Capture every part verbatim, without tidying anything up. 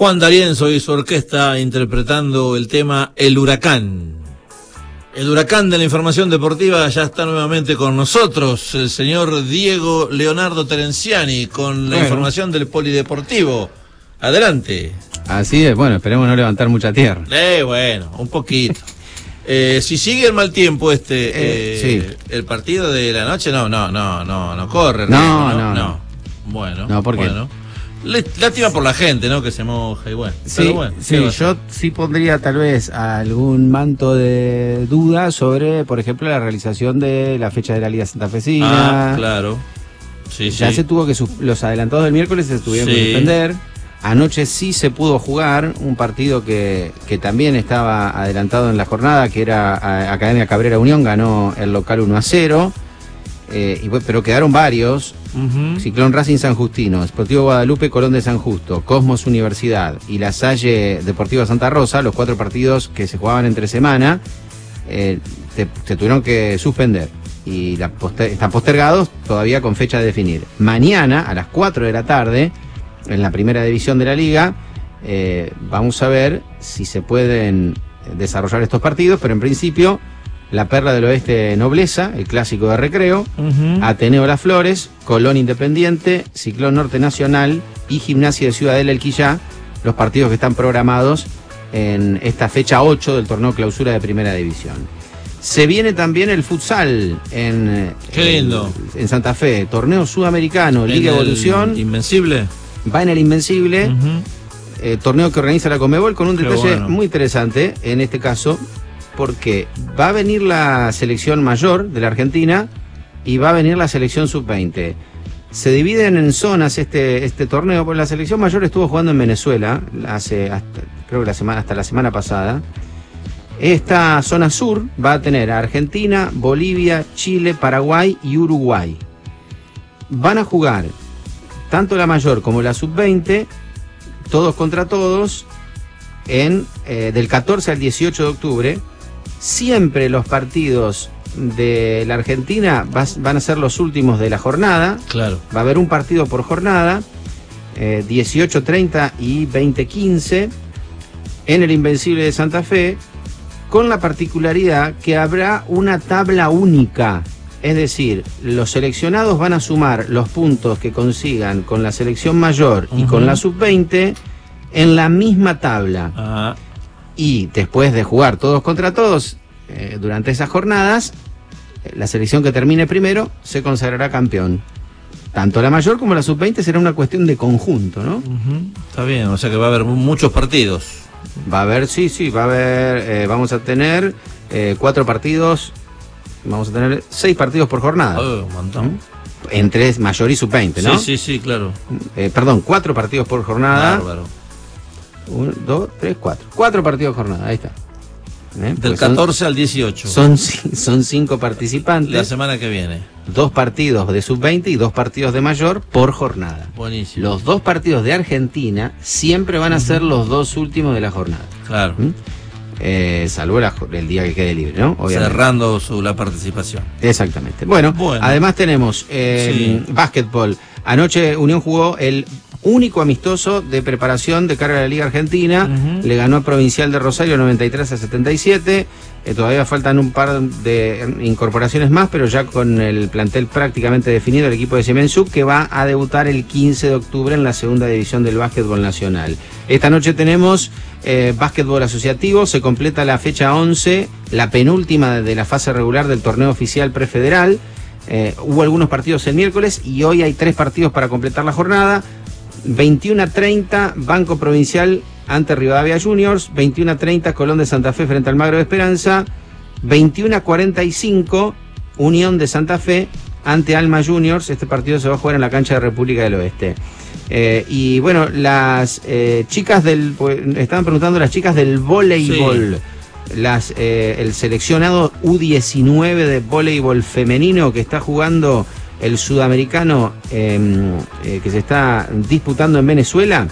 Juan D'Arienzo y su orquesta interpretando el tema El Huracán. El Huracán de la información deportiva ya está nuevamente con nosotros, el señor Diego Leonardo Terenciani, con la bueno. información del polideportivo. Adelante. Así es, bueno, esperemos no levantar mucha tierra. Eh, bueno, un poquito. eh, si sigue el mal tiempo este, eh, eh, sí. el partido de la noche, no, no, no, no, no corre. No, riesgo, no, no, no. no. Bueno, no, ¿por qué? Bueno. Lástima por la gente, ¿no? Que se moja y bueno. Sí, pero bueno, sí, yo sí pondría tal vez algún manto de duda sobre, por ejemplo, la realización de la fecha de la Liga Santafesina. Ah, claro. Sí, ya sí. se tuvo que, los adelantados del miércoles se tuvieron sí. que suspender. Anoche sí se pudo jugar un partido que, que también estaba adelantado en la jornada, que era Academia Cabrera Unión, ganó el local uno a cero. Eh, y, pero quedaron varios. Uh-huh. Ciclón Racing San Justino, Sportivo Guadalupe Colón de San Justo, Cosmos Universidad y La Salle Deportiva Santa Rosa, los cuatro partidos que se jugaban entre semana, eh, se, se tuvieron que suspender y la poster, están postergados todavía con fecha de definir. Mañana a las cuatro de la tarde, en la primera división de la liga, eh, vamos a ver si se pueden desarrollar estos partidos, pero en principio la Perla del Oeste Nobleza, el clásico de recreo, uh-huh. Ateneo Las Flores, Colón Independiente, Ciclón Norte Nacional y Gimnasia de Ciudadela El Quillá, los partidos que están programados en esta fecha ocho del torneo clausura de Primera División. Se viene también el futsal en, Qué lindo. en, en Santa Fe, torneo sudamericano, Liga Evolución. Invencible. Va en el Invencible, uh-huh. eh, torneo que organiza la Conmebol con un Qué detalle bueno. muy interesante en este caso, porque va a venir la selección mayor de la Argentina y va a venir la selección sub veinte. Se dividen en zonas este este torneo, porque la selección mayor estuvo jugando en Venezuela hace hasta, creo que la semana hasta la semana pasada. Esta zona sur va a tener a Argentina, Bolivia, Chile, Paraguay y Uruguay. Van a jugar tanto la mayor como la sub veinte, todos contra todos, en eh, del catorce al dieciocho de octubre. Siempre los partidos de la Argentina va, van a ser los últimos de la jornada. Claro. Va a haber un partido por jornada, eh, dieciocho treinta y veinte quince, en el Invencible de Santa Fe, con la particularidad que habrá una tabla única. Es decir, los seleccionados van a sumar los puntos que consigan con la selección mayor uh-huh. y con la sub veinte en la misma tabla. Uh-huh. Y después de jugar todos contra todos eh, durante esas jornadas, la selección que termine primero se consagrará campeón. Tanto la mayor como la sub veinte será una cuestión de conjunto, ¿no? Uh-huh. Está bien, o sea que va a haber muchos partidos. Va a haber, sí, sí, va a haber, eh, vamos a tener eh, cuatro partidos, vamos a tener seis partidos por jornada. Oh, un montón. ¿Mm? Entre mayor y sub veinte, ¿no? Sí, sí, sí, claro. Eh, perdón, cuatro partidos por jornada. Bárbaro. Uno, dos, tres, cuatro. Cuatro partidos por jornada, ahí está. ¿Eh? Del catorce son, al dieciocho. Son, son cinco participantes. La semana que viene. Dos partidos de sub veinte y dos partidos de mayor por jornada. Buenísimo. Los dos partidos de Argentina siempre van a uh-huh. ser los dos últimos de la jornada. Claro. ¿Mm? Eh, salvo la, el día que quede libre, ¿no? Obviamente. Cerrando su, la participación. Exactamente. Bueno, bueno. Además tenemos eh, sí. básquetbol. Anoche Unión jugó el único amistoso de preparación de cara a la Liga Argentina. Uh-huh. Le ganó a Provincial de Rosario noventa y tres a setenta y siete. Eh, todavía faltan un par de incorporaciones más, pero ya con el plantel prácticamente definido, el equipo de Siemensuk, que va a debutar el quince de octubre en la segunda división del básquetbol nacional. Esta noche tenemos eh, básquetbol asociativo, se completa la fecha once, la penúltima de la fase regular del torneo oficial prefederal. Eh, hubo algunos partidos el miércoles y hoy hay tres partidos para completar la jornada. veintiuno a treinta, Banco Provincial ante Rivadavia Juniors, veintiuno a treinta, Colón de Santa Fe frente al Magro de Esperanza, veintiuno a cuarenta y cinco, Unión de Santa Fe ante Alma Juniors. Este partido se va a jugar en la cancha de República del Oeste. Eh, y bueno, las eh, chicas del... Estaban preguntando las chicas del voleibol. Sí. Las, eh, el seleccionado U diecinueve de voleibol femenino que está jugando el sudamericano eh, eh, que se está disputando en Venezuela,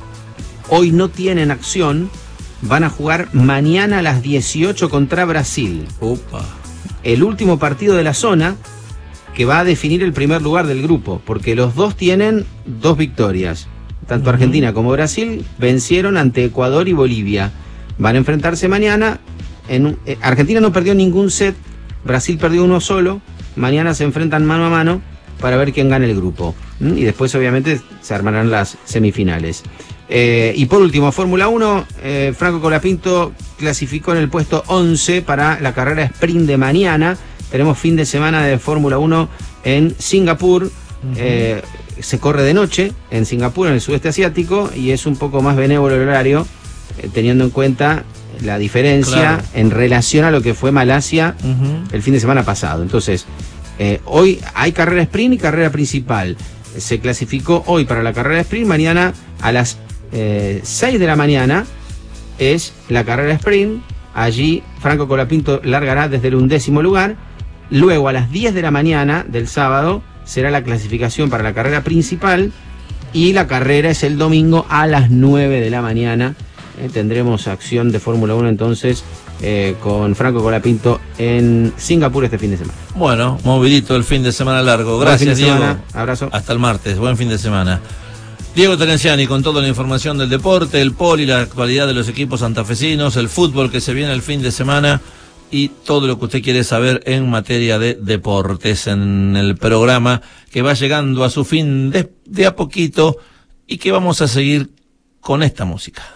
hoy no tienen acción, van a jugar mañana a las dieciocho contra Brasil. Opa. El último partido de la zona que va a definir el primer lugar del grupo, porque los dos tienen dos victorias. tanto Argentina como Brasil vencieron ante Ecuador y Bolivia. Van a enfrentarse mañana. En un, eh, Argentina no perdió ningún set, Brasil perdió uno solo. Mañana se enfrentan mano a mano para ver quién gana el grupo. ¿Mm? Y después obviamente se armarán las semifinales. Eh, y por último, Fórmula uno, eh, Franco Colapinto clasificó en el puesto once para la carrera sprint de mañana. Tenemos fin de semana de Fórmula uno en Singapur. Uh-huh. eh, se corre de noche en Singapur, en el sudeste asiático, y es un poco más benévolo el horario, eh, teniendo en cuenta la diferencia, claro, en relación a lo que fue Malasia uh-huh. el fin de semana pasado. Entonces, eh, hoy hay carrera sprint y carrera principal. Se clasificó hoy para la carrera sprint. Mañana a las Eh, seis de la mañana es la carrera sprint. Allí Franco Colapinto largará desde el undécimo lugar. Luego a las diez de la mañana del sábado será la clasificación para la carrera principal, y la carrera es el domingo a las nueve de la mañana. Eh, tendremos acción de Fórmula uno entonces eh, con Franco Colapinto en Singapur este fin de semana. Bueno, movidito el fin de semana largo. Gracias, Diego. Semana. Abrazo. Hasta el martes. Buen fin de semana. Diego Terenciani con toda la información del deporte, el poli, la actualidad de los equipos santafesinos, el fútbol que se viene el fin de semana y todo lo que usted quiere saber en materia de deportes en el programa que va llegando a su fin de, de a poquito y que vamos a seguir con esta música.